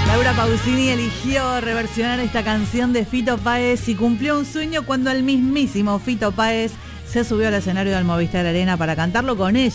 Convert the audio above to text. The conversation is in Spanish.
Laura Pausini eligió reversionar esta canción de Fito Páez y cumplió un sueño cuando el mismísimo Fito Páez se subió al escenario del Movistar Arena para cantarlo con ella.